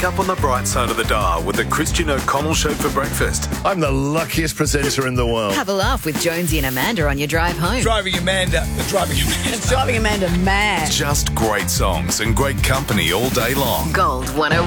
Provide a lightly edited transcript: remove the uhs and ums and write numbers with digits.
Wake up on the bright side of the dial with the Christian O'Connell Show for breakfast. I'm the luckiest presenter in the world. Have a laugh with Jonesy and Amanda on your drive home. Driving Amanda It's driving Amanda mad. Just great songs and great company all day long. Gold 101.